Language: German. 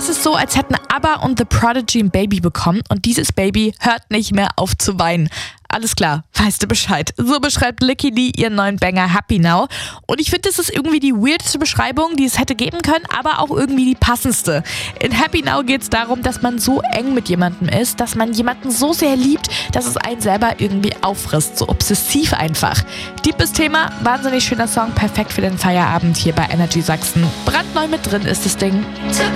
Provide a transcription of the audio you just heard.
Es ist so, als hätten ABBA und The Prodigy ein Baby bekommen und dieses Baby hört nicht mehr auf zu weinen. Alles klar, weißt du Bescheid. So beschreibt Licky Lee ihren neuen Banger Happy Now. Und ich finde, das ist irgendwie die weirdeste Beschreibung, die es hätte geben können, aber auch irgendwie die passendste. In Happy Now geht es darum, dass man so eng mit jemandem ist, dass man jemanden so sehr liebt, dass es einen selber irgendwie auffrisst. So obsessiv einfach. Deepes Thema, wahnsinnig schöner Song, perfekt für den Feierabend hier bei Energy Sachsen. Brandneu mit drin ist das Ding. Took